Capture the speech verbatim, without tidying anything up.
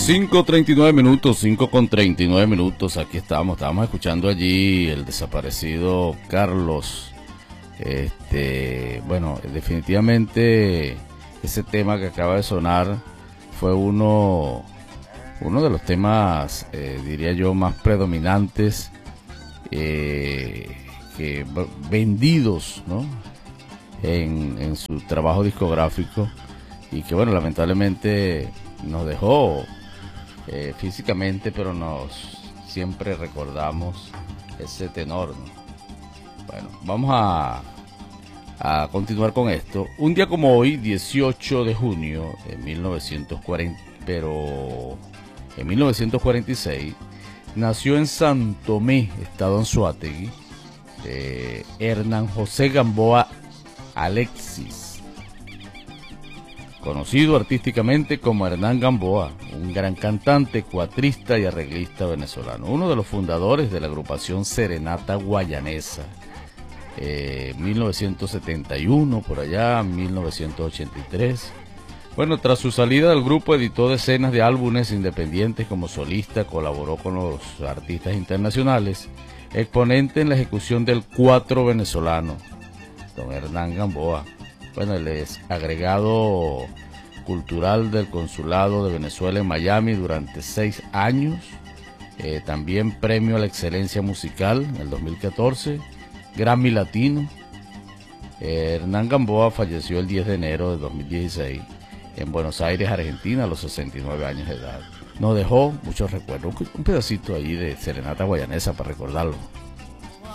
cinco treinta y nueve minutos, cinco con treinta y nueve minutos, aquí estamos, estábamos escuchando allí el desaparecido Carlos. Este, bueno, definitivamente ese tema que acaba de sonar fue uno, uno de los temas, eh, diría yo, más predominantes, eh, que vendidos, ¿no? En, en su trabajo discográfico, y que bueno, lamentablemente nos dejó eh, físicamente, pero nos siempre recordamos ese tenor, ¿no? Bueno, vamos a, a continuar con esto. Un día como hoy, dieciocho de junio de mil novecientos cuarenta, pero en mil novecientos cuarenta y seis, nació en San Tomé, estado Anzoátegui, eh, Hernán José Gamboa Alexis, conocido artísticamente como Hernán Gamboa, un gran cantante, cuatrista y arreglista venezolano, uno de los fundadores de la agrupación Serenata Guayanesa, eh, mil novecientos setenta y uno, por allá, mil novecientos ochenta y tres. Bueno, tras su salida del grupo editó decenas de álbumes independientes como solista, colaboró con los artistas internacionales, exponente en la ejecución del cuatro venezolano, don Hernán Gamboa. Bueno, él es agregado cultural del Consulado de Venezuela en Miami durante seis años. Eh, también premio a la excelencia musical en el dos mil catorce, Grammy Latino. Eh, Hernán Gamboa falleció el diez de enero de dos mil dieciséis en Buenos Aires, Argentina, a los sesenta y nueve años de edad. Nos dejó muchos recuerdos, un pedacito ahí de Serenata Guayanesa para recordarlo.